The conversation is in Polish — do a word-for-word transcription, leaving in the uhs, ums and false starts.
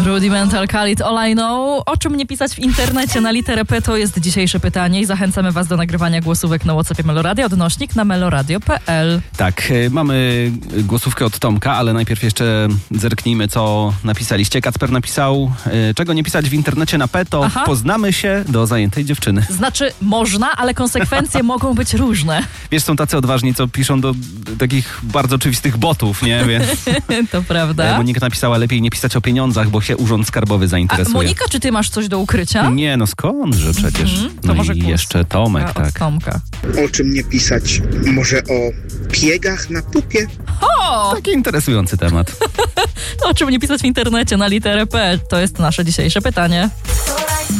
Rudimental Khalid, All I Know. O czym nie pisać w internecie na literę P, to jest dzisiejsze pytanie i zachęcamy was do nagrywania głosówek na WhatsAppie Meloradio, odnośnik na meloradio kropka p l. Tak, mamy głosówkę od Tomka, ale najpierw jeszcze zerknijmy, co napisaliście. Kacper napisał, czego nie pisać w internecie na P, to Aha. poznamy się do zajętej dziewczyny. Znaczy można, ale konsekwencje mogą być różne. Wiesz, są tacy odważni, co piszą do takich bardzo oczywistych botów, nie? Więc to prawda. Monika napisała, lepiej nie pisać o pieniądzach, bo się Urząd Skarbowy zainteresuje. A Monika, czy ty masz coś do ukrycia? Nie, no skądże przecież. Mm-hmm. To no może i jeszcze Tomek, tak. Tomka. O czym nie pisać? Może o piegach na pupie? O! Taki interesujący temat. To o czym nie pisać w internecie na literę P, to jest nasze dzisiejsze pytanie.